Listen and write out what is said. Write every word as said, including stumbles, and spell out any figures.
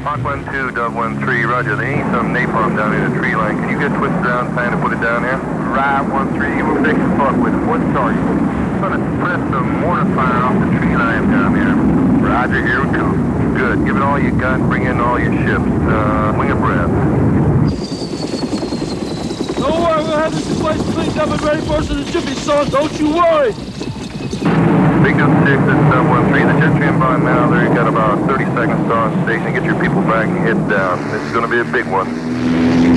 Mach one two, Dove one three, roger. They need some napalm down in the tree line. Can you get twisted around time to put it down here? Right, one three, we'll fix the fuck with it. What's target? I'm gonna press some mortar fire off the tree line down here. Roger, here we come. Good, give it all you got, bring in all your ships. Uh, wing a breath. Don't worry, we'll have this place cleaned up and ready for us in the shipping, son. Don't you worry. Big Dove six, this is Dove one three. The jet stream by now, there you got about thirty seconds to on station. Get your people back and head down. This is gonna be a big one.